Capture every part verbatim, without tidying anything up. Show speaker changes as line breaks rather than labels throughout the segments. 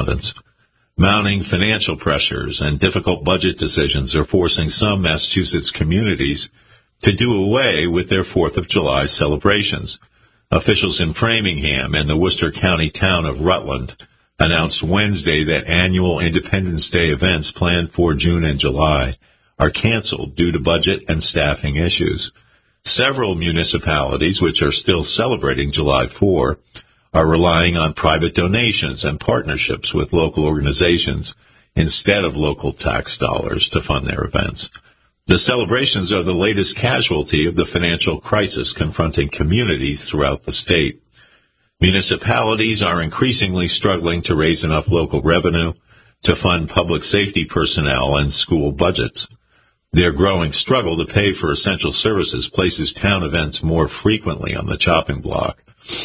correspondents. Mounting financial pressures and difficult budget decisions are forcing some Massachusetts communities to do away with their fourth of July celebrations. Officials in Framingham and the Worcester County town of Rutland announced Wednesday that annual Independence Day events planned for June and July are canceled due to budget and staffing issues. Several municipalities, which are still celebrating July fourth, are relying on private donations and partnerships with local organizations instead of local tax dollars to fund their events. The celebrations are the latest casualty of the financial crisis confronting communities throughout the state. Municipalities are increasingly struggling to raise enough local revenue to fund public safety personnel and school budgets. Their growing struggle to pay for essential services places town events more frequently on the chopping block.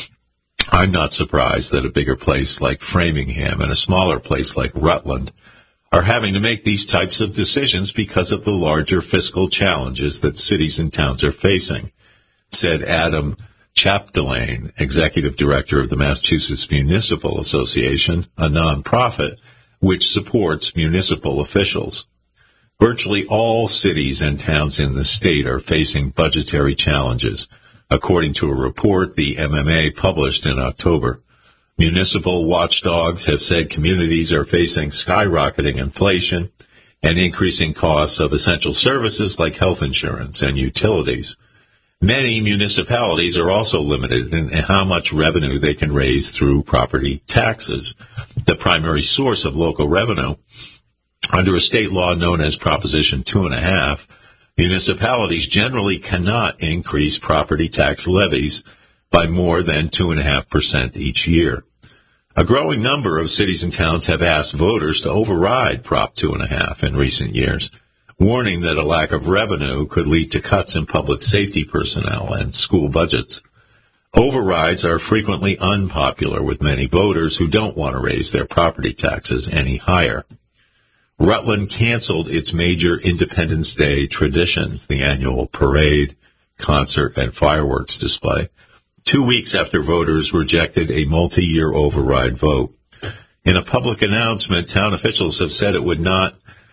I'm not surprised that a bigger place like Framingham and a smaller place like Rutland are having to make these types of decisions because of the larger fiscal challenges that cities and towns are facing, said Adam Chapdelaine, executive director of the Massachusetts Municipal Association, a nonprofit which supports municipal officials. Virtually all cities and towns in the state are facing budgetary challenges, according to a report the M M A published in October. Municipal watchdogs have said communities are facing skyrocketing inflation and increasing costs of essential services like health insurance and utilities. Many municipalities are also limited in how much revenue they can raise through property taxes, the primary source of local revenue. Under a state law known as Proposition Two and a Half, municipalities generally cannot increase property tax levies by more than two and a half percent each year. A growing number of cities and towns have asked voters to override Prop Two and a Half in recent years, warning that a lack of revenue could lead to cuts in public safety personnel and school budgets. Overrides are frequently unpopular with many voters who don't want to raise their property taxes any higher. Rutland canceled its major Independence Day traditions, the annual parade, concert, and fireworks display, two weeks after voters rejected a multi-year override vote. In a public announcement, town officials have said it would not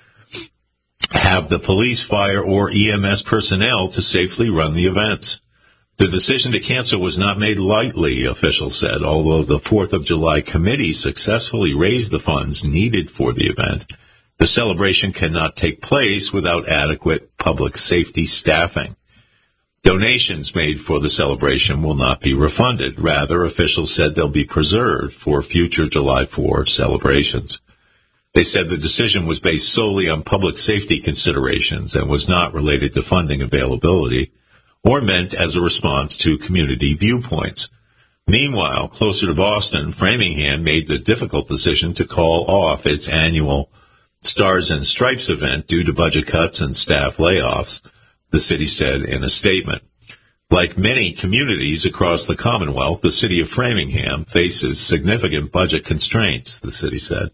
have the police, fire, or E M S personnel to safely run the events. The decision to cancel was not made lightly, officials said, although the fourth of July committee successfully raised the funds needed for the event. The celebration cannot take place without adequate public safety staffing. Donations made for the celebration will not be refunded. Rather, officials said they'll be preserved for future July fourth celebrations. They said the decision was based solely on public safety considerations and was not related to funding availability or meant as a response to community viewpoints. Meanwhile, closer to Boston, Framingham made the difficult decision to call off its annual Stars and Stripes event due to budget cuts and staff layoffs, the city said in a statement. Like many communities across the Commonwealth, the city of Framingham faces significant budget constraints, the city said.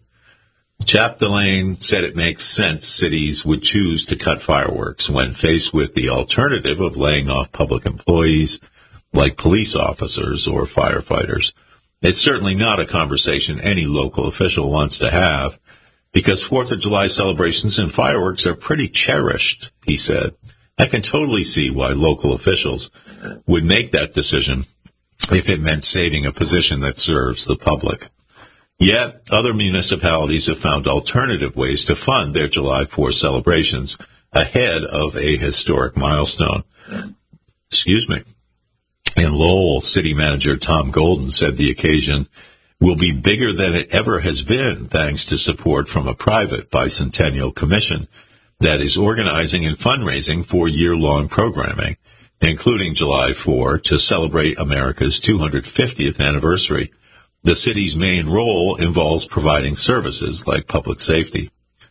Chapdelaine said it makes sense cities would choose to cut fireworks when faced with the alternative of laying off public employees like police officers or firefighters. It's certainly not a conversation any local official wants to have, because fourth of July celebrations and fireworks are pretty cherished, he said. I can totally see why local officials would make that decision if it meant saving a position that serves the public. Yet, other municipalities have found alternative ways to fund their July fourth celebrations ahead of a historic milestone. Excuse me. In Lowell, city manager Tom Golden said the occasion will be bigger than it ever has been, thanks to support from a private bicentennial commission that is organizing and fundraising for year-long programming, including July fourth, to celebrate America's two hundred fiftieth anniversary. The city's main role involves providing services like public safety.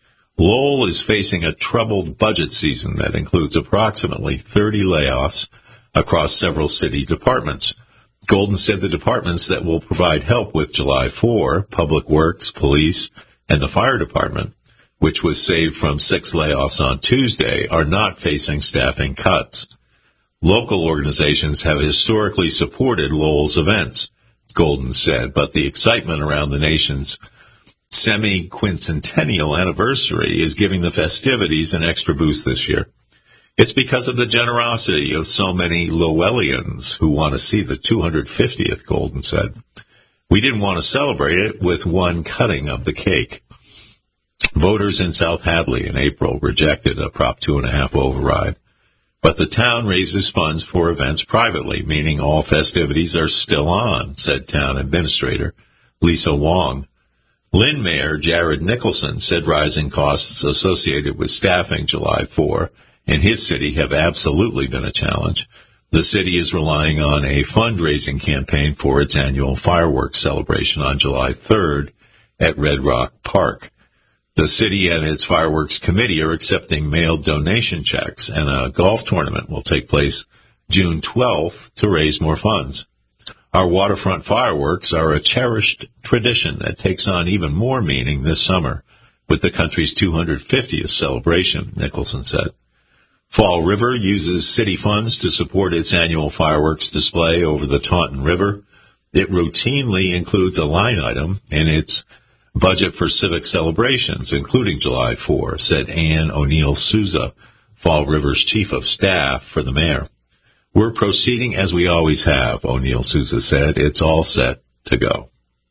Lowell is facing a troubled budget season that includes approximately thirty layoffs across several city departments. Golden said the departments that will provide help with July fourth, Public Works, Police, and the Fire Department, which was saved from six layoffs on Tuesday, are not facing staffing cuts. Local organizations have historically supported Lowell's events, Golden said, but the excitement around the nation's semi-quincentennial anniversary is giving the festivities an extra boost this year. It's because of the generosity of so many Lowellians who want to see the two hundred fiftieth, Golden said. We didn't want to celebrate it with one cutting of the cake. Voters in South Hadley in April rejected a Prop two and a half override. But the town raises funds for events privately, meaning all festivities are still on, said town administrator Lisa Wong. Lynn Mayor Jared Nicholson said rising costs associated with staffing July fourth in his city have absolutely been a challenge. The city is relying on a fundraising campaign for its annual fireworks celebration on July third at Red Rock Park. The city and its fireworks committee are accepting mailed donation checks, and a golf tournament will take place June twelfth to raise more funds. Our waterfront fireworks are a cherished tradition that takes on even more meaning this summer with the country's two hundred fiftieth celebration, Nicholson said. Fall River uses city funds to support its annual fireworks display over the Taunton River. It routinely includes a line item in its budget for civic celebrations, including July fourth, said Ann O'Neill Souza, Fall River's chief of staff for the mayor. We're proceeding as we always have, O'Neill Souza said. It's all set to go.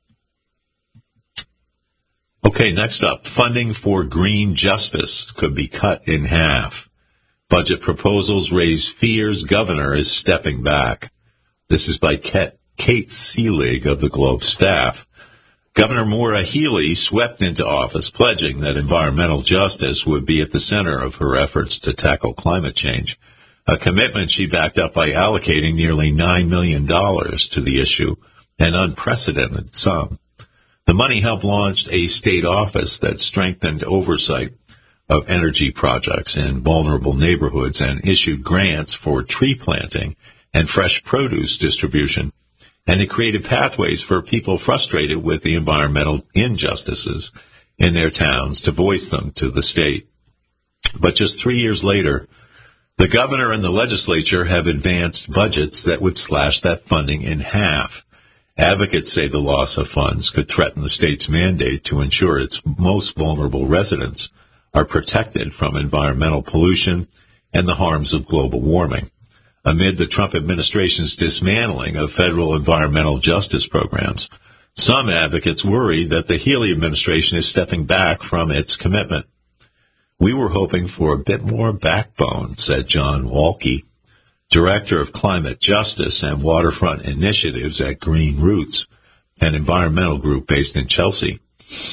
Okay, next up, funding for green justice could be cut in half. Budget proposals raise fears governor is stepping back. This is by Kate Seelig of the Globe staff. Governor Maura Healey swept into office pledging that environmental justice would be at the center of her efforts to tackle climate change, a commitment she backed up by allocating nearly nine million dollars to the issue, an unprecedented sum. The money helped launch a state office that strengthened oversight of energy projects in vulnerable neighborhoods and issued grants for tree planting and fresh produce distribution. And it created pathways for people frustrated with the environmental injustices in their towns to voice them to the state. But just three years later, the governor and the legislature have advanced budgets that would slash that funding in half. Advocates say the loss of funds could threaten the state's mandate to ensure its most vulnerable residents are protected from environmental pollution and the harms of global warming. Amid the Trump administration's dismantling of federal environmental justice programs, some advocates worry that the Healey administration is stepping back from its commitment. We were hoping for a bit more backbone, said John Walke, director of climate justice and waterfront initiatives at Green Roots, an environmental group based in Chelsea.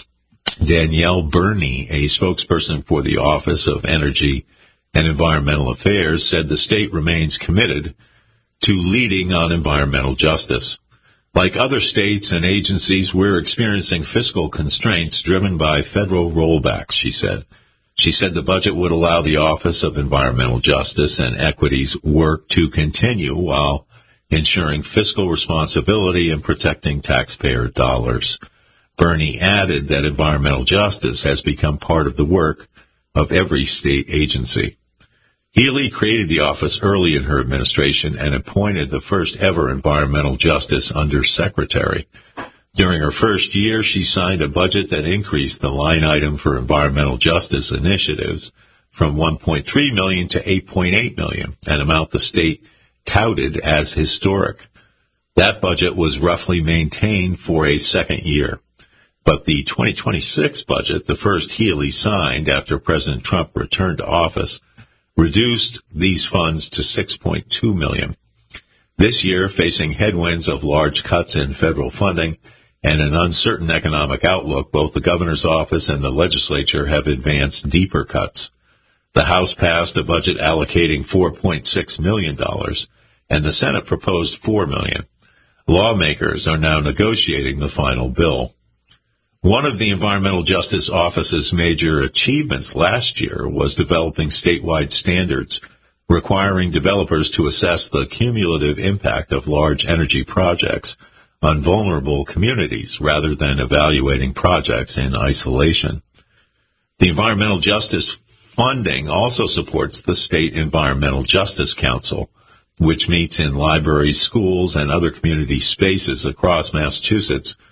Danielle Burney, a spokesperson for the Office of Energy and Environmental Affairs, said the state remains committed to leading on environmental justice. Like other states and agencies, we're experiencing fiscal constraints driven by federal rollbacks, she said. She said the budget would allow the Office of Environmental Justice and Equity's work to continue while ensuring fiscal responsibility and protecting taxpayer dollars. Burney added that environmental justice has become part of the work of every state agency. Healey created the office early in her administration and appointed the first ever environmental justice undersecretary. During her first year, she signed a budget that increased the line item for environmental justice initiatives from one point three million dollars to eight point eight million dollars, an amount the state touted as historic. That budget was roughly maintained for a second year. But the twenty twenty-six budget, the first Healey signed after President Trump returned to office, reduced these funds to six point two million dollars. This year, facing headwinds of large cuts in federal funding and an uncertain economic outlook, both the governor's office and the legislature have advanced deeper cuts. The House passed a budget allocating four point six million dollars, and the Senate proposed four million dollars. Lawmakers are now negotiating the final bill. One of the Environmental Justice Office's major achievements last year was developing statewide standards requiring developers to assess the cumulative impact of large energy projects on vulnerable communities rather than evaluating projects in isolation. The Environmental Justice funding also supports the State Environmental Justice Council, which meets in libraries, schools, and other community spaces across Massachusetts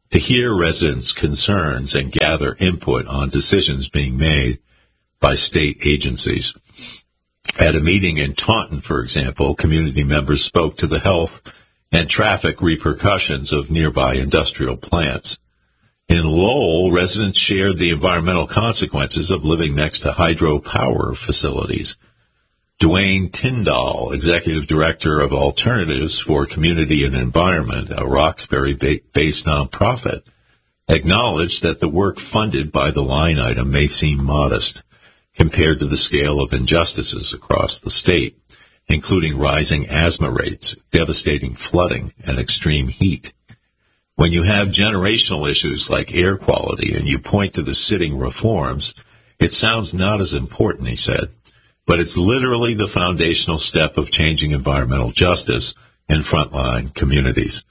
to hear residents' concerns and gather input on decisions being made by state agencies. At a meeting in Taunton, for example, community members spoke to the health and traffic repercussions of nearby industrial plants. In Lowell, residents shared the environmental consequences of living next to hydropower facilities. Dwayne Tyndall, Executive Director of Alternatives for Community and Environment, a Roxbury-based nonprofit, acknowledged that the work funded by the line item may seem modest compared to the scale of injustices across the state, including rising asthma rates, devastating flooding, and extreme heat. When you have generational issues like air quality and you point to the sitting reforms, it sounds not as important, he said, but it's literally the foundational step of changing environmental justice in frontline communities.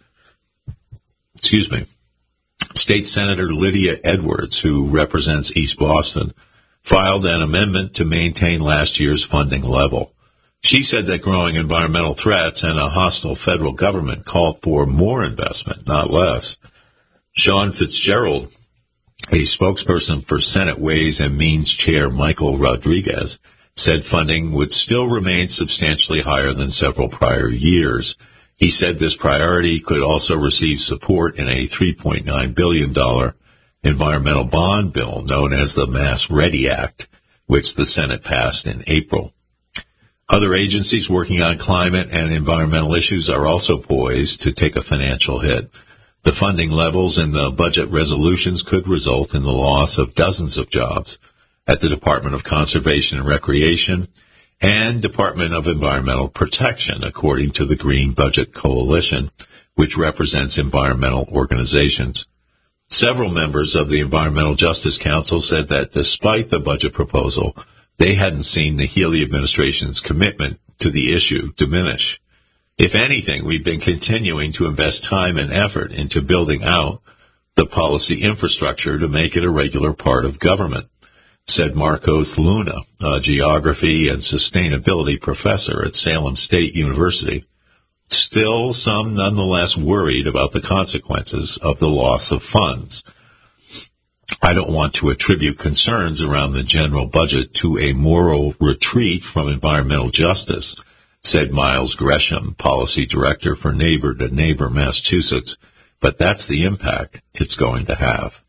Excuse me. State Senator Lydia Edwards, who represents East Boston, filed an amendment to maintain last year's funding level. She said that growing environmental threats and a hostile federal government called for more investment, not less. Sean Fitzgerald, a spokesperson for Senate Ways and Means Chair Michael Rodriguez, said funding would still remain substantially higher than several prior years. He said this priority could also receive support in a three point nine billion dollars environmental bond bill known as the Mass Ready Act, which the Senate passed in April. Other agencies working on climate and environmental issues are also poised to take a financial hit. The funding levels in the budget resolutions could result in the loss of dozens of jobs at the Department of Conservation and Recreation and Department of Environmental Protection, according to the Green Budget Coalition, which represents environmental organizations. Several members of the Environmental Justice Council said that despite the budget proposal, they hadn't seen the Healey administration's commitment to the issue diminish. If anything, we've been continuing to invest time and effort into building out the policy infrastructure to make it a regular part of government, said Marcos Luna, a geography and sustainability professor at Salem State University. Still, some nonetheless worried about the consequences of the loss of funds. I don't want to attribute concerns around the general budget to a moral retreat from environmental justice, said Miles Gresham, policy director for Neighbor to Neighbor Massachusetts, but that's the impact it's going to have.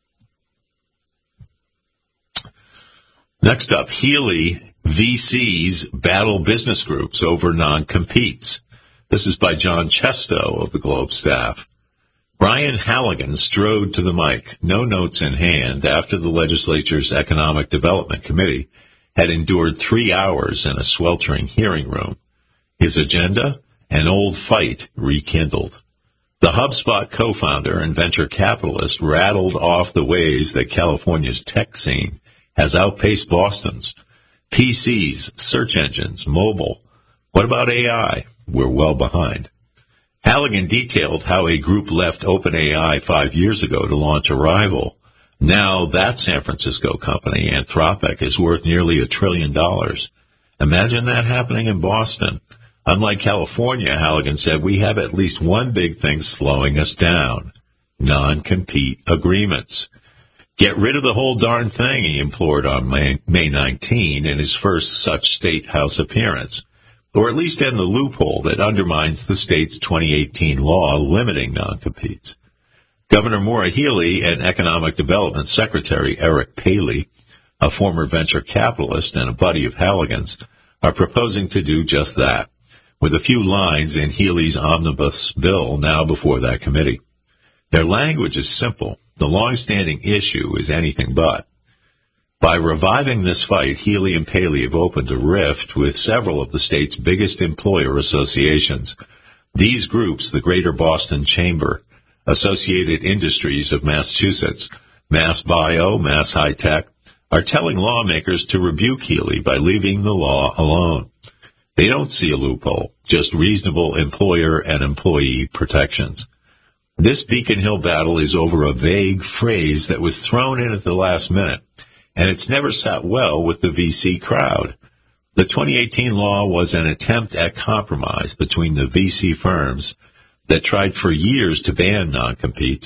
Next up, Healey V Cs battle business groups over non-competes. This is by John Chesto of the Globe staff. Brian Halligan strode to the mic, no notes in hand, after the legislature's Economic Development Committee had endured three hours in a sweltering hearing room. His agenda? An old fight rekindled. The HubSpot co-founder and venture capitalist rattled off the ways that California's tech scene has outpaced Boston's. P Cs, search engines, mobile. What about A I? We're well behind. Halligan detailed how a group left OpenAI five years ago to launch a rival. Now that San Francisco company, Anthropic, is worth nearly a trillion dollars. Imagine that happening in Boston. Unlike California, Halligan said, we have at least one big thing slowing us down. Non-compete agreements. Get rid of the whole darn thing, he implored on May nineteenth in his first such State House appearance. Or at least end the loophole that undermines the state's twenty eighteen law limiting non-competes. Governor Maura Healey and Economic Development Secretary Eric Paley, a former venture capitalist and a buddy of Halligan's, are proposing to do just that, with a few lines in Healey's omnibus bill now before that committee. Their language is simple. The long-standing issue is anything but. By reviving this fight, Healey and Paley have opened a rift with several of the state's biggest employer associations. These groups, the Greater Boston Chamber, Associated Industries of Massachusetts, Mass Bio, Mass High Tech, are telling lawmakers to rebuke Healey by leaving the law alone. They don't see a loophole, just reasonable employer and employee protections. This Beacon Hill battle is over a vague phrase that was thrown in at the last minute, and it's never sat well with the V C crowd. The twenty eighteen law was an attempt at compromise between the V C firms that tried for years to ban non-competes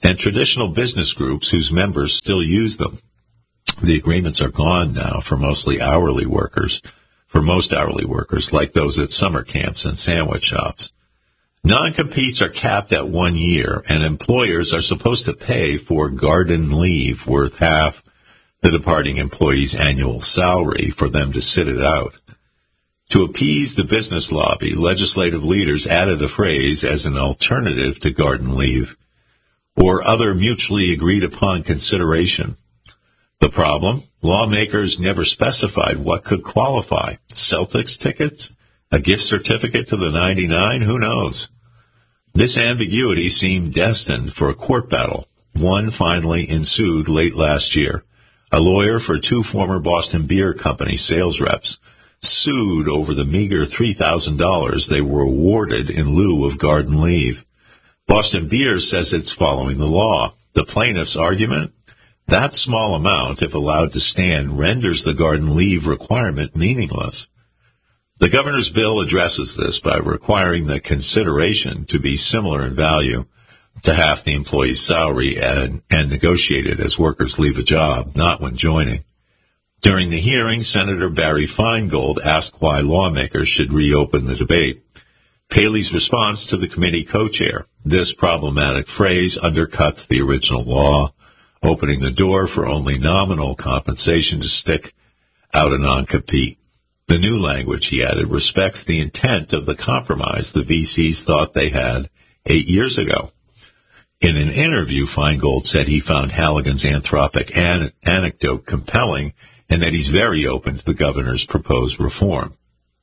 and traditional business groups whose members still use them. The agreements are gone now for mostly hourly workers, for most hourly workers, like those at summer camps and sandwich shops. Non-competes are capped at one year, and employers are supposed to pay for garden leave worth half the departing employee's annual salary for them to sit it out. To appease the business lobby, legislative leaders added a phrase as an alternative to garden leave, or other mutually agreed-upon consideration. The problem? Lawmakers never specified what could qualify. Celtics tickets? A gift certificate to the ninety-nine? Who knows? This ambiguity seemed destined for a court battle. One finally ensued late last year. A lawyer for two former Boston Beer Company sales reps sued over the meager three thousand dollars they were awarded in lieu of garden leave. Boston Beer says it's following the law. The plaintiff's argument? That small amount, if allowed to stand, renders the garden leave requirement meaningless. The governor's bill addresses this by requiring the consideration to be similar in value to half the employee's salary and, and negotiated as workers leave a job, not when joining. During the hearing, Senator Barry Feingold asked why lawmakers should reopen the debate. Paley's response to the committee co-chair: this problematic phrase undercuts the original law, opening the door for only nominal compensation to stick out a non-compete. The new language, he added, respects the intent of the compromise the V Cs thought they had eight years ago. In an interview, Feingold said he found Halligan's anthropic an- anecdote compelling and that he's very open to the governor's proposed reform.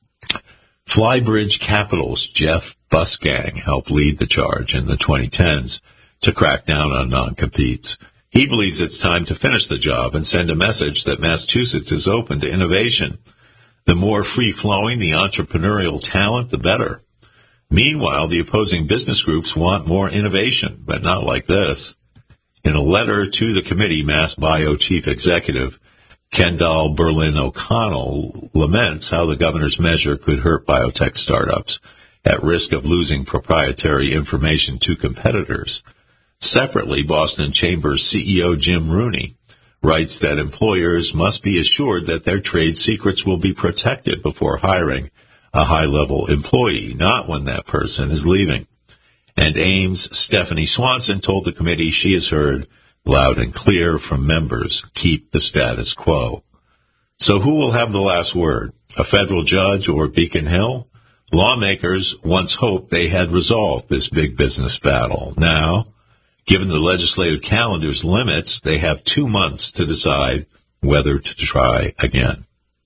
Flybridge Capital's Jeff Busgang helped lead the charge in the twenty tens to crack down on non-competes. He believes it's time to finish the job and send a message that Massachusetts is open to innovation. The more free-flowing the entrepreneurial talent, the better. Meanwhile, the opposing business groups want more innovation, but not like this. In a letter to the committee, MassBio Chief Executive Kendall Berlin O'Connell laments how the governor's measure could hurt biotech startups at risk of losing proprietary information to competitors. Separately, Boston Chambers C E O Jim Rooney writes that employers must be assured that their trade secrets will be protected before hiring a high-level employee, not when that person is leaving. And Ames Stephanie Swanson told the committee she has heard loud and clear from members, keep the status quo. So who will have the last word? A federal judge or Beacon Hill? Lawmakers once hoped they had resolved this big business battle. Now, given the legislative calendar's limits, they have two months to decide whether to try again.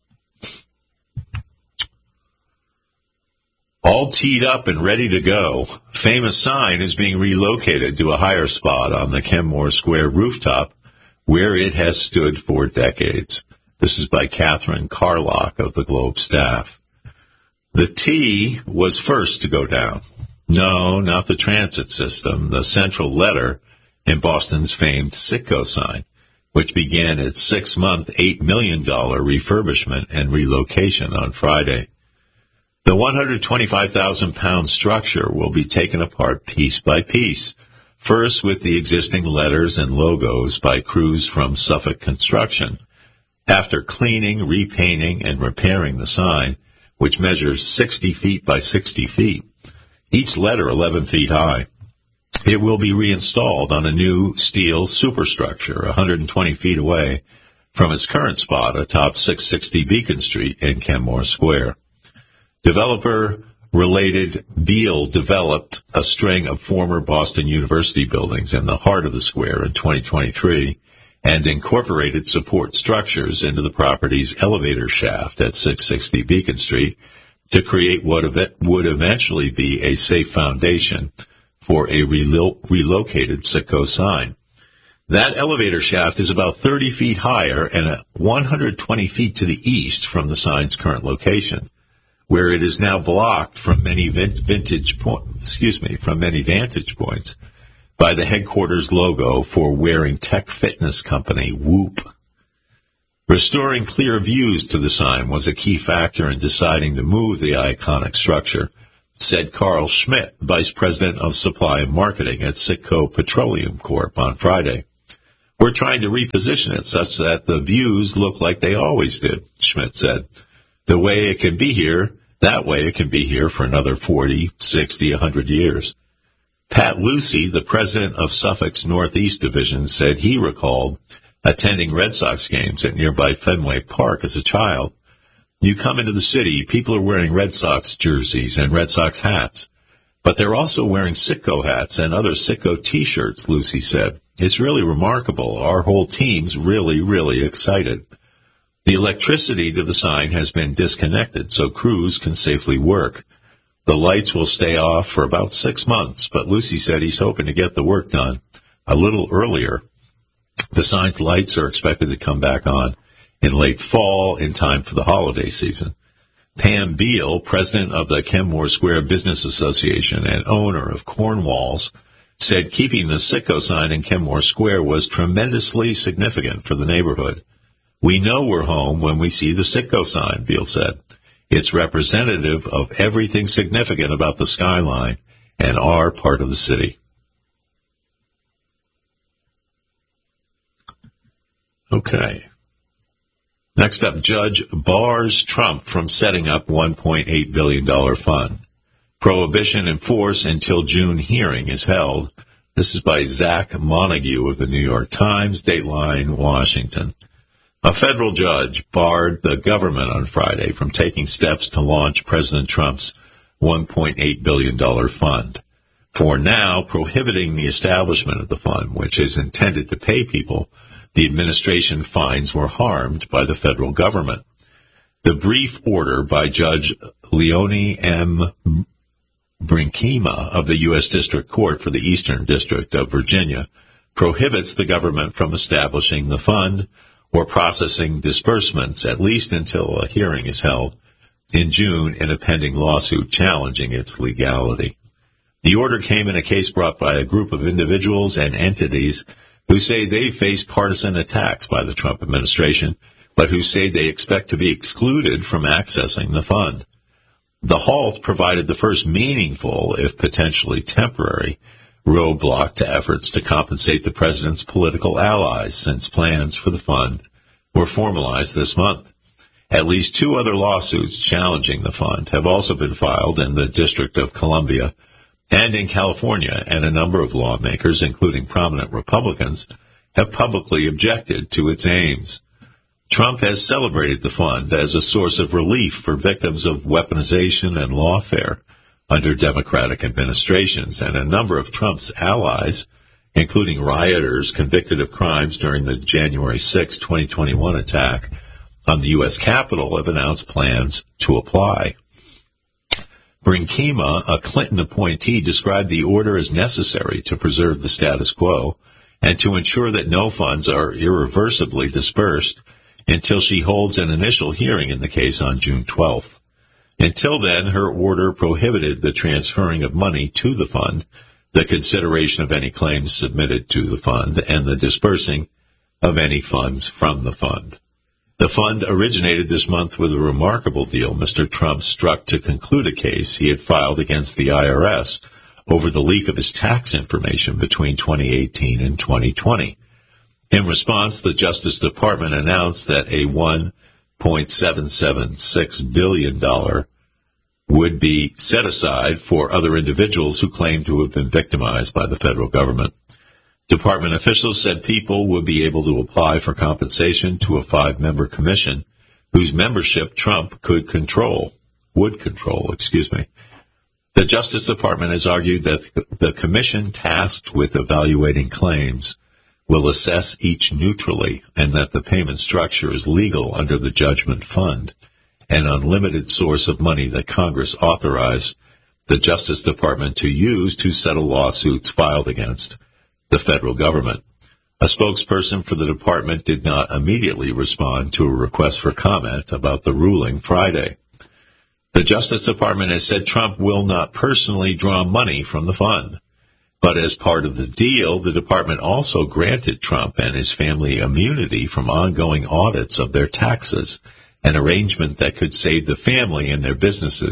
All teed up and ready to go, Famous Sign is being relocated to a higher spot on the Kenmore Square rooftop, where it has stood for decades. This is by Catherine Carlock of the Globe staff. The T was first to go down. No, not the transit system, the central letter in Boston's famed Citgo sign, which began its six-month, eight million dollars refurbishment and relocation on Friday. The one hundred twenty-five thousand pound structure will be taken apart piece by piece, first with the existing letters and logos by crews from Suffolk Construction. After cleaning, repainting, and repairing the sign, which measures sixty feet by sixty feet, each letter eleven feet high, it will be reinstalled on a new steel superstructure one hundred twenty feet away from its current spot atop six sixty Beacon Street in Kenmore Square. Developer-related Beale developed a string of former Boston University buildings in the heart of the square in twenty twenty-three and incorporated support structures into the property's elevator shaft at six sixty Beacon Street to create what would eventually be a safe foundation for a relo- relocated Citgo sign. That elevator shaft is about thirty feet higher and one hundred twenty feet to the east from the sign's current location, where it is now blocked from many vintage point, excuse me, from many vantage points by the headquarters logo for wearing tech fitness company Whoop. Restoring clear views to the sign was a key factor in deciding to move the iconic structure said Carl Schmidt, Vice President of Supply and Marketing at Citgo Petroleum Corp on Friday. We're trying to reposition it such that the views look like they always did, Schmidt said. The way it can be here, that way it can be here for another forty, sixty, one hundred years. Pat Lucy, the president of Suffolk's Northeast Division, said he recalled attending Red Sox games at nearby Fenway Park as a child. You come into the city, people are wearing Red Sox jerseys and Red Sox hats. But they're also wearing Citgo hats and other Citgo T-shirts, Lucy said. It's really remarkable. Our whole team's really, really excited. The electricity to the sign has been disconnected so crews can safely work. The lights will stay off for about six months, but Lucy said he's hoping to get the work done a little earlier. The sign's lights are expected to come back on in late fall in time for the holiday season. Pam Beal, president of the Kenmore Square Business Association and owner of Cornwalls, said keeping the Citgo sign in Kenmore Square was tremendously significant for the neighborhood. We know we're home when we see the Citgo sign, Beal said. It's representative of everything significant about the skyline and our part of the city. Okay. Next up, judge bars Trump from setting up one point eight billion dollars fund. Prohibition in force until June hearing is held. This is by Zach Montague of the New York Times, Dateline, Washington. A federal judge barred the government on Friday from taking steps to launch President Trump's one point eight billion dollars fund, for now prohibiting the establishment of the fund, which is intended to pay people the administration finds were harmed by the federal government. The brief order by Judge Leonie M. Brinkema of the U S District Court for the Eastern District of Virginia prohibits the government from establishing the fund or processing disbursements, at least until a hearing is held in June in a pending lawsuit challenging its legality. The order came in a case brought by a group of individuals and entities who say they face partisan attacks by the Trump administration, but who say they expect to be excluded from accessing the fund. The halt provided the first meaningful, if potentially temporary, roadblock to efforts to compensate the president's political allies since plans for the fund were formalized this month. At least two other lawsuits challenging the fund have also been filed in the District of Columbia and in California, and a number of lawmakers, including prominent Republicans, have publicly objected to its aims. Trump has celebrated the fund as a source of relief for victims of weaponization and lawfare under Democratic administrations, and a number of Trump's allies, including rioters convicted of crimes during the January sixth, twenty twenty-one attack on the U S Capitol, have announced plans to apply. Brinkema, a Clinton appointee, described the order as necessary to preserve the status quo and to ensure that no funds are irreversibly dispersed until she holds an initial hearing in the case on June twelfth. Until then, her order prohibited the transferring of money to the fund, the consideration of any claims submitted to the fund, and the dispersing of any funds from the fund. The fund originated this month with a remarkable deal Mister Trump struck to conclude a case he had filed against the I R S over the leak of his tax information between twenty eighteen and twenty twenty. In response, the Justice Department announced that a one point seven seven six billion dollars would be set aside for other individuals who claim to have been victimized by the federal government. Department officials said people would be able to apply for compensation to a five-member commission whose membership Trump could control, would control, excuse me. The Justice Department has argued that the commission tasked with evaluating claims will assess each neutrally and that the payment structure is legal under the judgment fund, an unlimited source of money that Congress authorized the Justice Department to use to settle lawsuits filed against the federal government. A spokesperson for the department did not immediately respond to a request for comment about the ruling Friday. The Justice Department has said Trump will not personally draw money from the fund. But as part of the deal, the department also granted Trump and his family immunity from ongoing audits of their taxes, an arrangement that could save the family and their businesses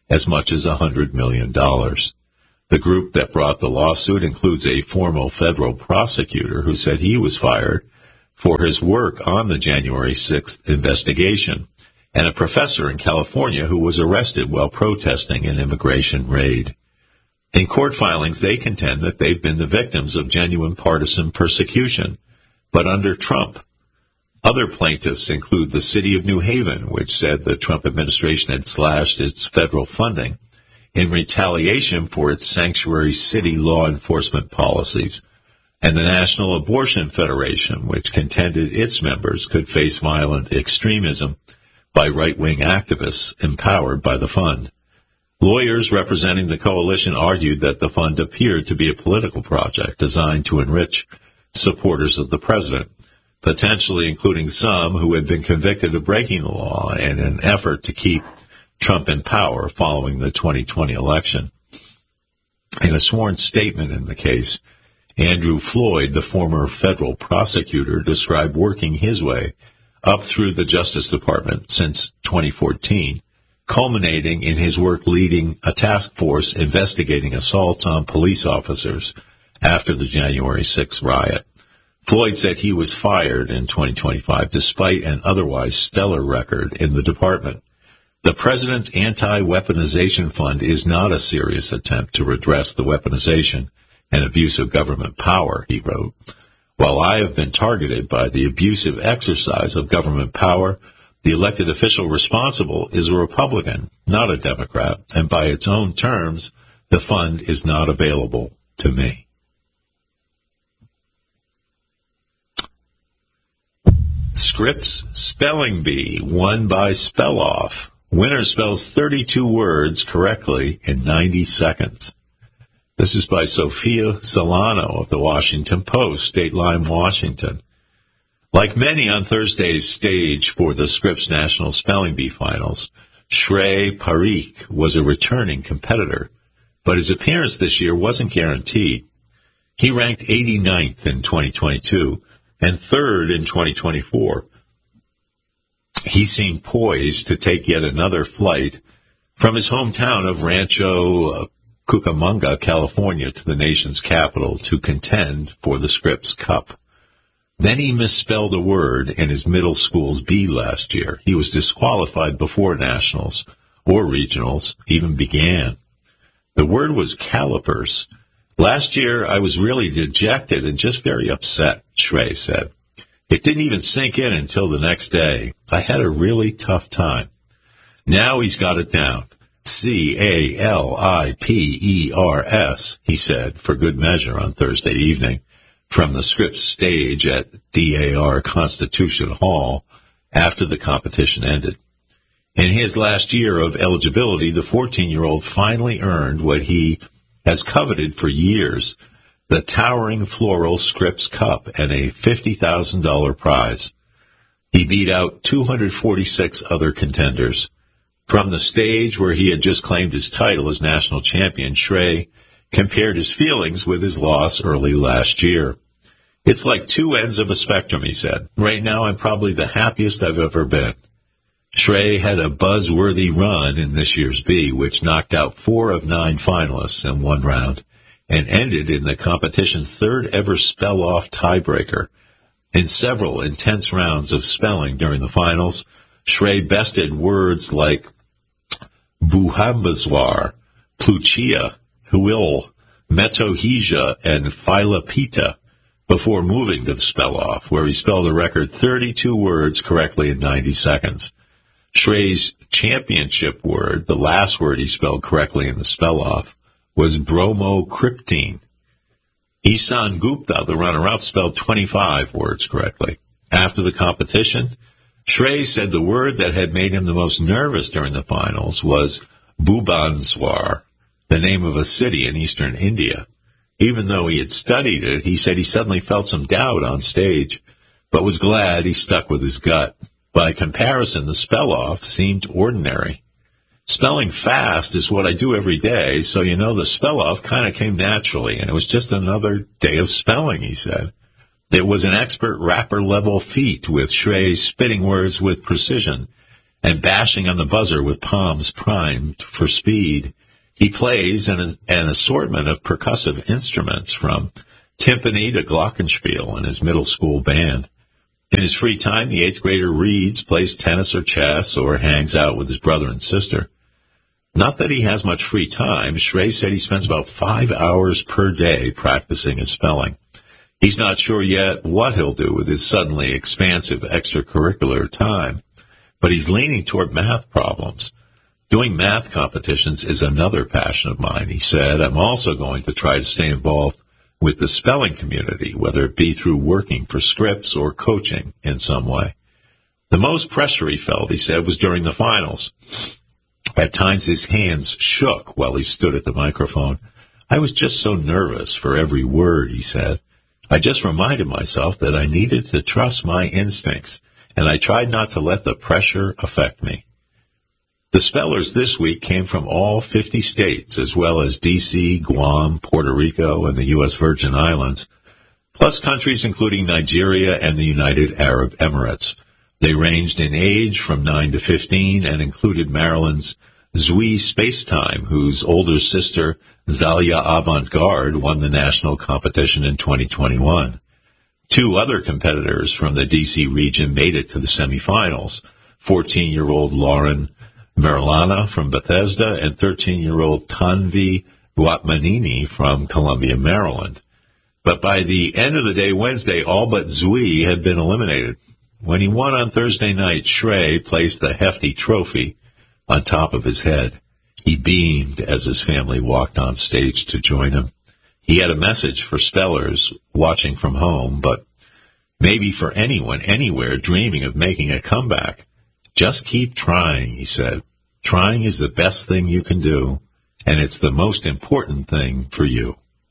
as much as one hundred million dollars. The group that brought the lawsuit includes a former federal prosecutor who said he was fired for his work on the January sixth investigation, and a professor in California who was arrested while protesting an immigration raid. In court filings, they contend that they've been the victims of genuine partisan persecution, but under Trump. Other plaintiffs include the city of New Haven, which said the Trump administration had slashed its federal funding in retaliation for its sanctuary city law enforcement policies, and the National Abortion Federation, which contended its members could face violent extremism by right-wing activists empowered by the fund. Lawyers representing the coalition argued that the fund appeared to be a political project designed to enrich supporters of the president, potentially including some who had been convicted of breaking the law in an effort to keep Trump in power following the twenty twenty election. In a sworn statement in the case, Andrew Floyd, the former federal prosecutor, described working his way up through the Justice Department since twenty fourteen, culminating in his work leading a task force investigating assaults on police officers after the January sixth riot. Floyd said he was fired in twenty twenty-five despite an otherwise stellar record in the department. The president's anti-weaponization fund is not a serious attempt to redress the weaponization and abuse of government power, he wrote. While I have been targeted by the abusive exercise of government power, the elected official responsible is a Republican, not a Democrat, and by its own terms, the fund is not available to me. Scripps Spelling Bee, won by Spell-Off. Winner spells thirty-two words correctly in ninety seconds. This is by Sophia Solano of the Washington Post, Dateline, Washington. Like many on Thursday's stage for the Scripps National Spelling Bee Finals, Shrey Parikh was a returning competitor, but his appearance this year wasn't guaranteed. He ranked eighty-ninth in twenty twenty-two and third in twenty twenty-four. He seemed poised to take yet another flight from his hometown of Rancho Cucamonga, California, to the nation's capital to contend for the Scripps Cup. Then he misspelled a word in his middle school's B last year. He was disqualified before nationals or regionals even began. The word was calipers. Last year, I was really dejected and just very upset, Shrey said. It didn't even sink in until the next day. I had a really tough time. Now he's got it down. C A L I P E R S, he said, for good measure on Thursday evening from the Scripps stage at D A R Constitution Hall after the competition ended. In his last year of eligibility, the fourteen-year-old finally earned what he has coveted for years, the towering floral Scripps Cup and a fifty thousand dollars prize. He beat out two hundred forty-six other contenders. From the stage where he had just claimed his title as national champion, Shrey compared his feelings with his loss early last year. It's like two ends of a spectrum, he said. Right now, I'm probably the happiest I've ever been. Shrey had a buzz-worthy run in this year's B, which knocked out four of nine finalists in one round and ended in the competition's third-ever spell-off tiebreaker. In several intense rounds of spelling during the finals, Shrey bested words like Buhambazwar, Pluchia, Huil, Metohija, and Philopita before moving to the spell-off, where he spelled a record thirty-two words correctly in ninety seconds. Shrey's championship word, the last word he spelled correctly in the spell-off, was bromocryptine. Isan Gupta, the runner-up, spelled twenty-five words correctly. After the competition, Shrey said the word that had made him the most nervous during the finals was Bhubaneswar, the name of a city in eastern India. Even though he had studied it, he said he suddenly felt some doubt on stage, but was glad he stuck with his gut. By comparison, the spell-off seemed ordinary. Spelling fast is what I do every day, so you know the spell-off kind of came naturally, and it was just another day of spelling, he said. It was an expert rapper-level feat, with Shrey spitting words with precision and bashing on the buzzer with palms primed for speed. He plays an, an assortment of percussive instruments, from timpani to glockenspiel, in his middle school band. In his free time, the eighth grader reads, plays tennis or chess, or hangs out with his brother and sister. Not that he has much free time. Shrey said he spends about five hours per day practicing his spelling. He's not sure yet what he'll do with his suddenly expansive extracurricular time, but he's leaning toward math problems. Doing math competitions is another passion of mine, he said. I'm also going to try to stay involved with the spelling community, whether it be through working for Scripps or coaching in some way. The most pressure he felt, he said, was during the finals. At times his hands shook while he stood at the microphone. I was just so nervous for every word, he said. I just reminded myself that I needed to trust my instincts, and I tried not to let the pressure affect me. The spellers this week came from all fifty states, as well as D C, Guam, Puerto Rico, and the U S Virgin Islands, plus countries including Nigeria and the United Arab Emirates. They ranged in age from nine to fifteen and included Maryland's Zui Spacetime, whose older sister, Zalia Avant-Garde, won the national competition in twenty twenty-one. Two other competitors from the D C region made it to the semifinals, fourteen-year-old Lauren Merlana from Bethesda and thirteen-year-old Tanvi Guatmanini from Columbia, Maryland. But by the end of the day Wednesday, all but Zui had been eliminated. When he won on Thursday night, Shrey placed the hefty trophy on top of his head. He beamed as his family walked on stage to join him. He had a message for spellers watching from home, but maybe for anyone, anywhere, dreaming of making a comeback. Just keep trying, he said. Trying is the best thing you can do, and it's the most important thing for you.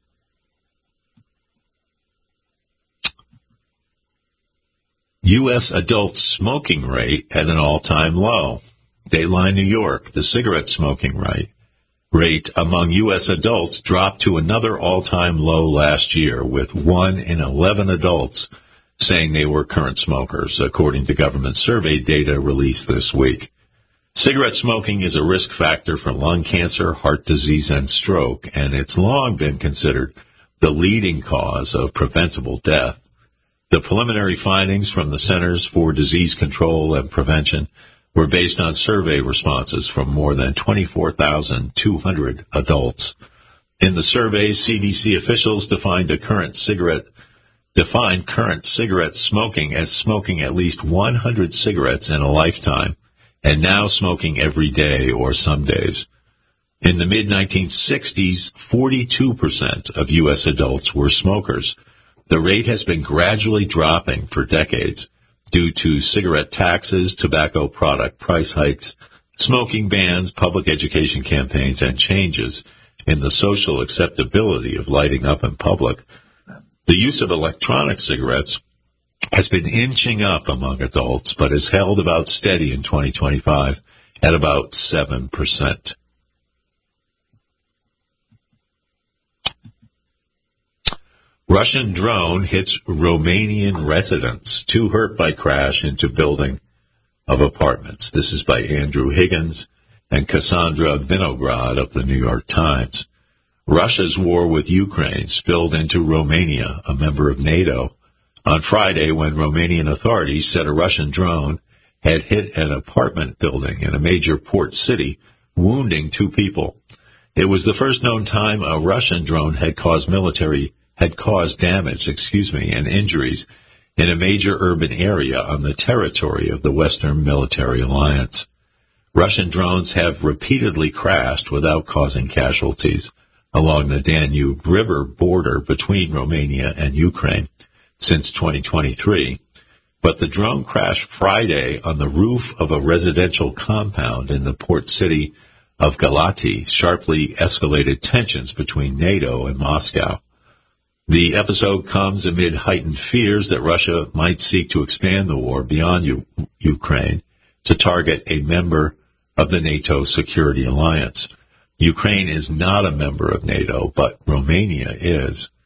U S adult smoking rate at an all-time low. Dateline New York, the cigarette smoking rate, rate among U S adults dropped to another all-time low last year, with one in eleven adults saying they were current smokers, according to government survey data released this week. Cigarette smoking is a risk factor for lung cancer, heart disease, and stroke, and it's long been considered the leading cause of preventable death. The preliminary findings from the Centers for Disease Control and Prevention were based on survey responses from more than twenty-four thousand two hundred adults. In the survey, C D C officials defined a current cigarette defined current cigarette smoking as smoking at least one hundred cigarettes in a lifetime, and now smoking every day or some days. In the mid nineteen sixties, forty-two percent of U S adults were smokers. The rate has been gradually dropping for decades due to cigarette taxes, tobacco product price hikes, smoking bans, public education campaigns, and changes in the social acceptability of lighting up in public. The use of electronic cigarettes has been inching up among adults, but has held about steady in twenty twenty-five at about seven percent. Russian drone hits Romanian residents. Two hurt by crash into building of apartments. This is by Andrew Higgins and Cassandra Vinograd of the New York Times. Russia's war with Ukraine spilled into Romania, a member of NATO, on Friday when Romanian authorities said a Russian drone had hit an apartment building in a major port city, wounding two people. It was the first known time a Russian drone had caused military had caused damage, excuse me, and injuries in a major urban area on the territory of the Western Military Alliance. Russian drones have repeatedly crashed without causing casualties along the Danube River border between Romania and Ukraine since twenty twenty-three. But the drone crashed Friday on the roof of a residential compound in the port city of Galati, sharply escalated tensions between NATO and Moscow. The episode comes amid heightened fears that Russia might seek to expand the war beyond U- Ukraine to target a member of the NATO security alliance. Ukraine is not a member of NATO, but Romania is.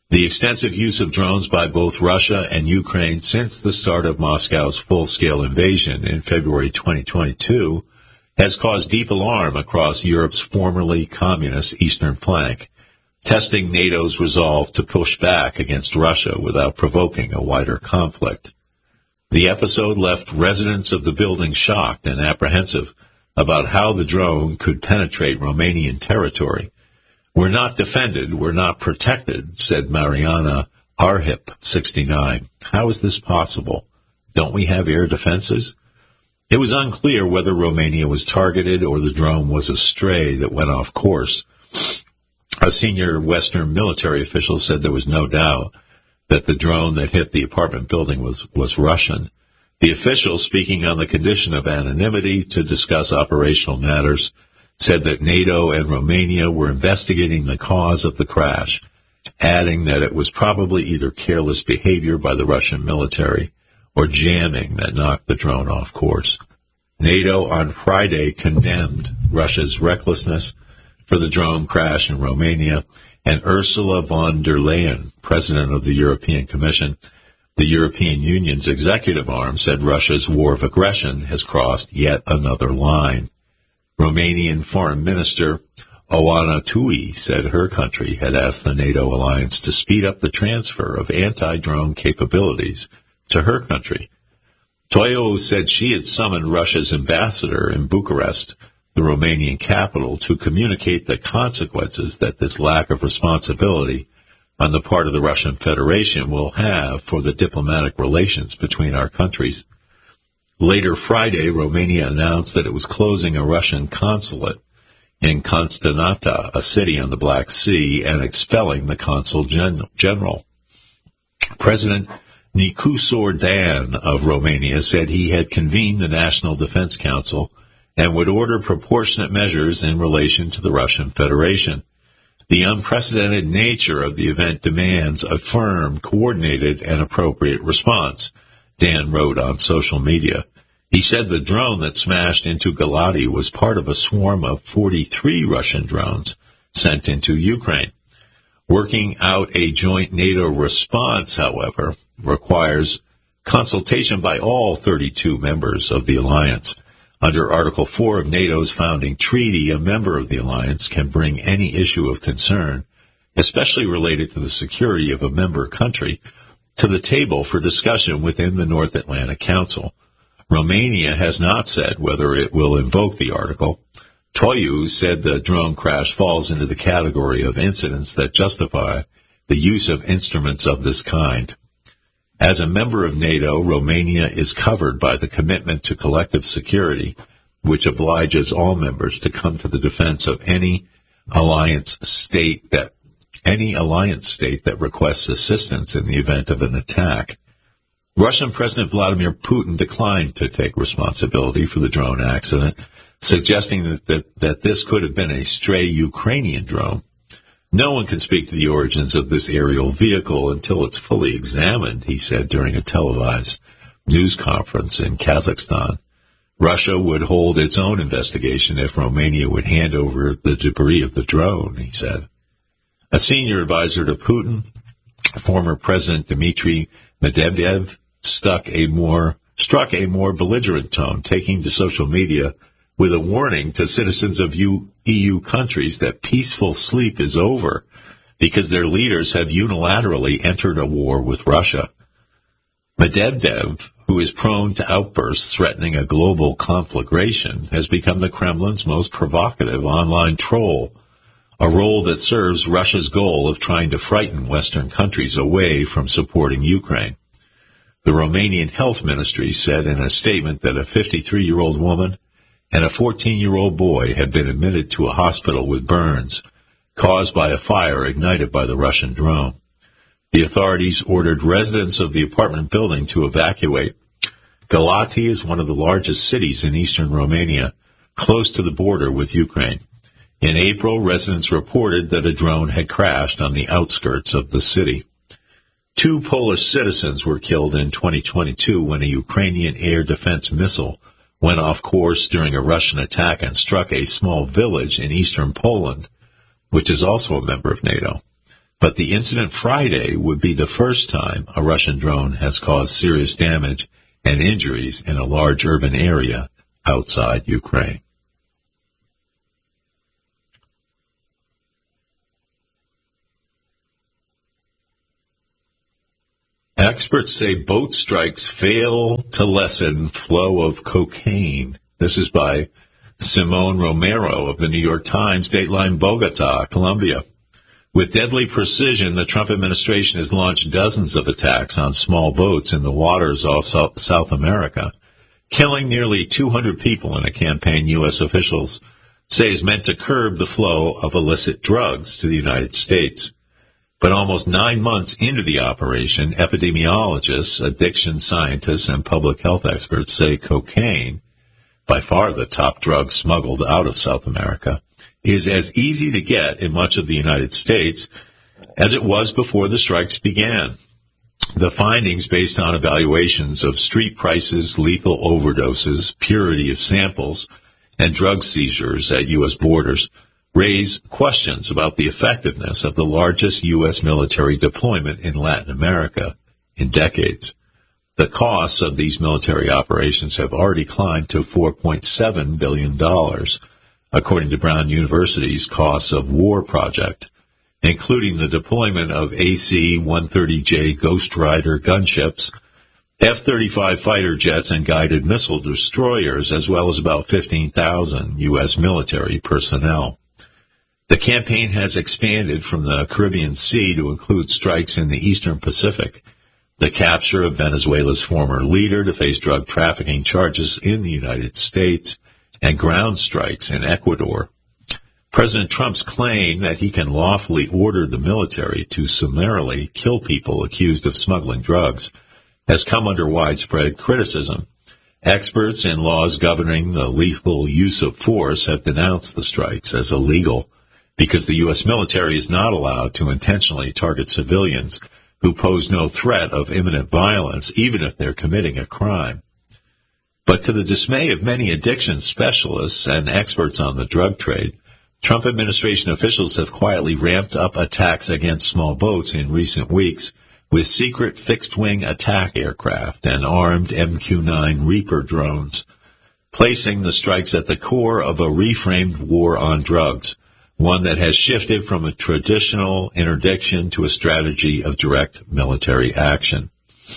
The extensive use of drones by both Russia and Ukraine since the start of Moscow's full-scale invasion in February twenty twenty-two has caused deep alarm across Europe's formerly communist eastern flank, testing NATO's resolve to push back against Russia without provoking a wider conflict. The episode left residents of the building shocked and apprehensive about how the drone could penetrate Romanian territory. "We're not defended, we're not protected," said Mariana Arhip, sixty-nine. "How is this possible? Don't we have air defenses?" It was unclear whether Romania was targeted or the drone was a stray that went off course. A senior Western military official said there was no doubt that the drone that hit the apartment building was, was Russian. The official, speaking on the condition of anonymity to discuss operational matters, said that NATO and Romania were investigating the cause of the crash, adding that it was probably either careless behavior by the Russian military or jamming that knocked the drone off course. NATO on Friday condemned Russia's recklessness for the drone crash in Romania, and Ursula von der Leyen, president of the European Commission, the European Union's executive arm, said Russia's war of aggression has crossed yet another line. Romanian Foreign Minister Oana Tui said her country had asked the NATO alliance to speed up the transfer of anti-drone capabilities to her country. Toiu said she had summoned Russia's ambassador in Bucharest, the Romanian capital, to communicate the consequences that this lack of responsibility on the part of the Russian Federation will have for the diplomatic relations between our countries. Later Friday, Romania announced that it was closing a Russian consulate in Constanța, a city on the Black Sea, and expelling the consul gen- general. President Nicusor Dan of Romania said he had convened the National Defense Council and would order proportionate measures in relation to the Russian Federation. The unprecedented nature of the event demands a firm, coordinated, and appropriate response, Dan wrote on social media. He said the drone that smashed into Galati was part of a swarm of forty-three Russian drones sent into Ukraine. Working out a joint NATO response, however, requires consultation by all thirty-two members of the alliance. Under Article four of NATO's founding treaty, a member of the alliance can bring any issue of concern, especially related to the security of a member country, to the table for discussion within the North Atlantic Council. Romania has not said whether it will invoke the article. Toiu said the drone crash falls into the category of incidents that justify the use of instruments of this kind. As a member of NATO, Romania is covered by the commitment to collective security, which obliges all members to come to the defense of any alliance state that any alliance state that requests assistance in the event of an attack. Russian President Vladimir Putin declined to take responsibility for the drone accident, suggesting that, that, that this could have been a stray Ukrainian drone. No one can speak to the origins of this aerial vehicle until it's fully examined, he said during a televised news conference in Kazakhstan. Russia would hold its own investigation if Romania would hand over the debris of the drone, he said. A senior advisor to Putin, former President Dmitry Medvedev, stuck a more, struck a more belligerent tone, taking to social media with a warning to citizens of E U countries that peaceful sleep is over because their leaders have unilaterally entered a war with Russia. Medvedev, who is prone to outbursts threatening a global conflagration, has become the Kremlin's most provocative online troll, a role that serves Russia's goal of trying to frighten Western countries away from supporting Ukraine. The Romanian Health Ministry said in a statement that a fifty-three-year-old woman and a fourteen-year-old boy had been admitted to a hospital with burns caused by a fire ignited by the Russian drone. The authorities ordered residents of the apartment building to evacuate. Galati is one of the largest cities in eastern Romania, close to the border with Ukraine. In April, residents reported that a drone had crashed on the outskirts of the city. Two Polish citizens were killed in twenty twenty-two when a Ukrainian air defense missile went off course during a Russian attack and struck a small village in eastern Poland, which is also a member of NATO. but the incident Friday would be the first time a Russian drone has caused serious damage and injuries in a large urban area outside Ukraine. Experts say boat strikes fail to lessen flow of cocaine. This is by Simone Romero of the New York Times, Dateline Bogota, Colombia. With deadly precision, the Trump administration has launched dozens of attacks on small boats in the waters off South America, killing nearly two hundred people in a campaign U S officials say is meant to curb the flow of illicit drugs to the United States. But almost nine months into the operation, epidemiologists, addiction scientists, and public health experts say cocaine, by far the top drug smuggled out of South America, is as easy to get in much of the United States as it was before the strikes began. The findings, based on evaluations of street prices, lethal overdoses, purity of samples, and drug seizures at U S borders, raise questions about the effectiveness of the largest U S military deployment in Latin America in decades. The costs of these military operations have already climbed to four point seven billion dollars, according to Brown University's Costs of War project, including the deployment of A C one thirty J Ghost Rider gunships, F thirty-five fighter jets, and guided missile destroyers, as well as about fifteen thousand U S military personnel. The campaign has expanded from the Caribbean Sea to include strikes in the Eastern Pacific, the capture of Venezuela's former leader to face drug trafficking charges in the United States, and ground strikes in Ecuador. President Trump's claim that he can lawfully order the military to summarily kill people accused of smuggling drugs has come under widespread criticism. Experts in laws governing the lethal use of force have denounced the strikes as illegal because the U S military is not allowed to intentionally target civilians who pose no threat of imminent violence, even if they're committing a crime. But to the dismay of many addiction specialists and experts on the drug trade, Trump administration officials have quietly ramped up attacks against small boats in recent weeks with secret fixed-wing attack aircraft and armed M Q nine Reaper drones, placing the strikes at the core of a reframed war on drugs, one that has shifted from a traditional interdiction to a strategy of direct military action.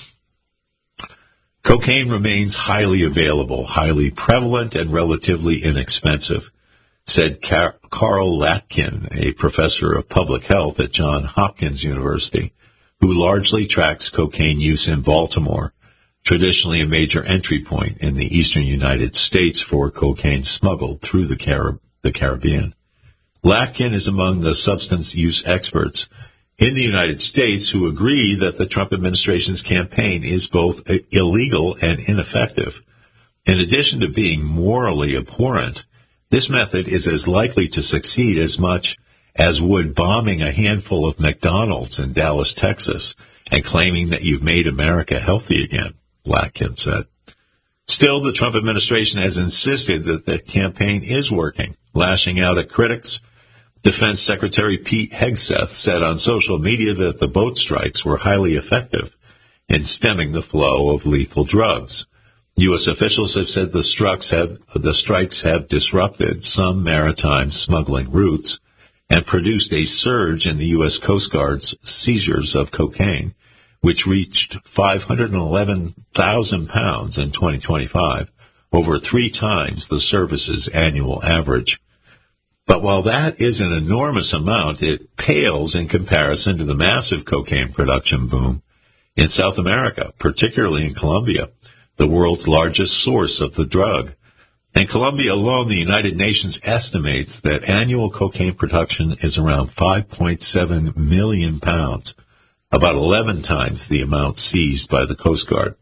Cocaine remains highly available, highly prevalent, and relatively inexpensive, said Car- Carl Latkin, a professor of public health at Johns Hopkins University, who largely tracks cocaine use in Baltimore, traditionally a major entry point in the eastern United States for cocaine smuggled through the, Car- the Caribbean. Latkin is among the substance use experts in the United States who agree that the Trump administration's campaign is both illegal and ineffective. In addition to being morally abhorrent, this method is as likely to succeed as much as would bombing a handful of McDonald's in Dallas, Texas, and claiming that you've made America healthy again, Latkin said. Still, the Trump administration has insisted that the campaign is working, lashing out at critics. Defense Secretary Pete Hegseth said on social media that the boat strikes were highly effective in stemming the flow of lethal drugs. U S officials have said the strikes have, the strikes have disrupted some maritime smuggling routes and produced a surge in the U S Coast Guard's seizures of cocaine, which reached five hundred eleven thousand pounds in twenty twenty-five, over three times the service's annual average. But while that is an enormous amount, it pales in comparison to the massive cocaine production boom in South America, particularly in Colombia, the world's largest source of the drug. In Colombia alone, the United Nations estimates that annual cocaine production is around five point seven million pounds, about eleven times the amount seized by the Coast Guard.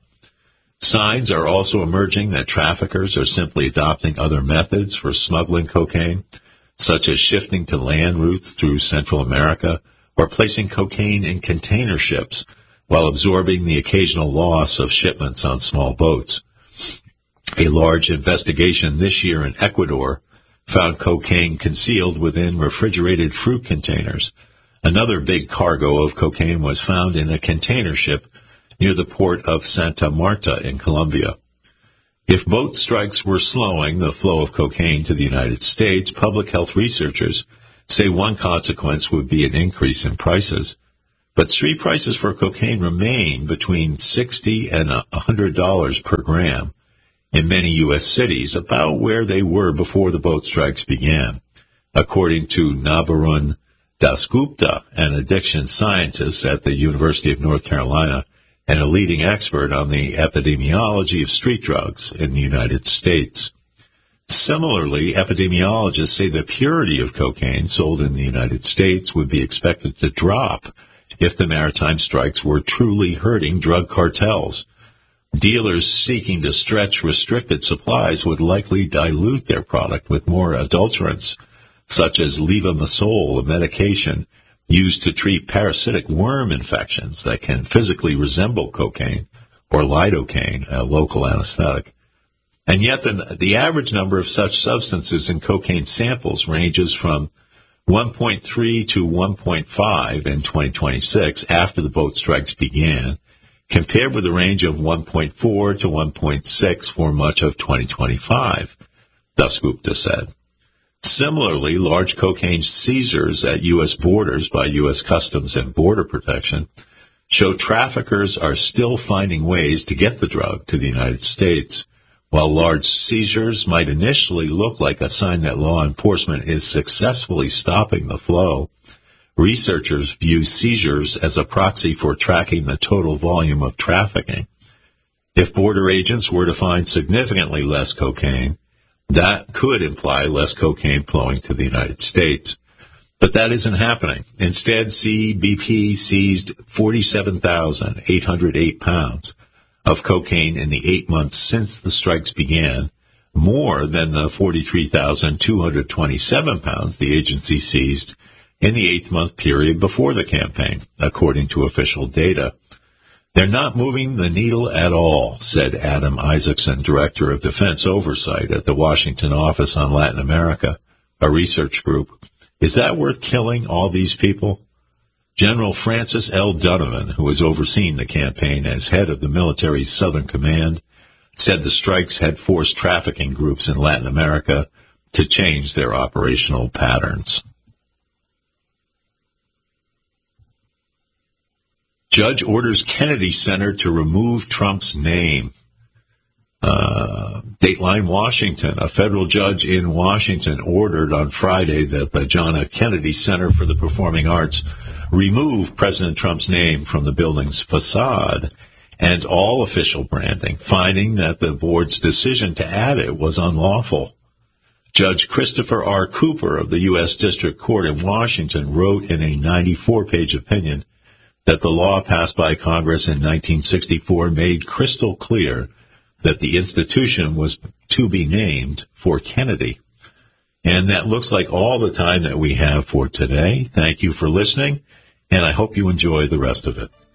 Signs are also emerging that traffickers are simply adopting other methods for smuggling cocaine, such as shifting to land routes through Central America or placing cocaine in container ships while absorbing the occasional loss of shipments on small boats. A large investigation this year in Ecuador found cocaine concealed within refrigerated fruit containers, Another big cargo of cocaine was found in a container ship near the port of Santa Marta in Colombia. If boat strikes were slowing the flow of cocaine to the United States, public health researchers say one consequence would be an increase in prices. But street prices for cocaine remain between sixty dollars and one hundred dollars per gram in many U S cities, about where they were before the boat strikes began, according to Nabarun Dasgupta, an addiction scientist at the University of North Carolina and a leading expert on the epidemiology of street drugs in the United States. Similarly, epidemiologists say the purity of cocaine sold in the United States would be expected to drop if the maritime strikes were truly hurting drug cartels. Dealers seeking to stretch restricted supplies would likely dilute their product with more adulterants, such as levamisole, a medication used to treat parasitic worm infections that can physically resemble cocaine, or lidocaine, a local anesthetic. And yet the, the average number of such substances in cocaine samples ranges from one point three to one point five in twenty twenty-six, after the boat strikes began, compared with a range of one point four to one point six for much of twenty twenty-five, Dasgupta said. Similarly, large cocaine seizures at U S borders by U S Customs and Border Protection show traffickers are still finding ways to get the drug to the United States. While large seizures might initially look like a sign that law enforcement is successfully stopping the flow, researchers view seizures as a proxy for tracking the total volume of trafficking. If border agents were to find significantly less cocaine, that could imply less cocaine flowing to the United States. But that isn't happening. Instead, C B P seized forty-seven thousand eight hundred eight pounds of cocaine in the eight months since the strikes began, more than the forty-three thousand two hundred twenty-seven pounds the agency seized in the eight-month period before the campaign, according to official data. They're not moving the needle at all, said Adam Isaacson, Director of Defense Oversight at the Washington Office on Latin America, a research group. Is that worth killing all these people? General Francis L. Donovan, who was overseeing the campaign as head of the military's Southern Command, said the strikes had forced trafficking groups in Latin America to change their operational patterns. Judge orders Kennedy Center to remove Trump's name. Uh, Dateline Washington. A federal judge in Washington ordered on Friday that the John F. Kennedy Center for the Performing Arts remove President Trump's name from the building's facade and all official branding, finding that the board's decision to add it was unlawful. Judge Christopher R. Cooper of the U S District Court in Washington wrote in a ninety-four page opinion that the law passed by Congress in nineteen sixty-four made crystal clear that the institution was to be named for Kennedy. And that looks like all the time that we have for today. Thank you for listening, and I hope you enjoy the rest of it.